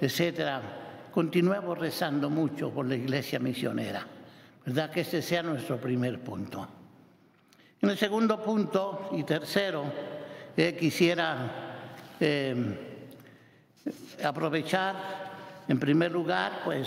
etcétera. Continuemos rezando mucho por la Iglesia misionera, ¿verdad? Que ese sea nuestro primer punto. En el segundo punto y tercero, quisiera aprovechar, en primer lugar, pues,